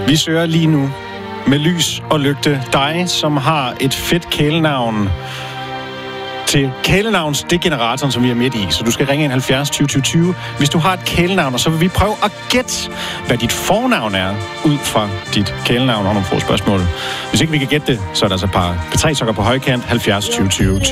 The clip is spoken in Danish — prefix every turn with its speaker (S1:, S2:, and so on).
S1: Vi søger lige nu med lys og lygte dig, som har et fedt kælenavn til kælenavnsdegeneratoren, som vi er midt i. Så du skal ringe ind 70 20 20 20, hvis du har et kælenavn, og så vil vi prøve at gætte, hvad dit fornavn er, ud fra dit kælenavn og nogle få spørgsmål. Hvis ikke vi kan gætte det, så er der altså et par P3-sokker på højkant 70 20 20 20.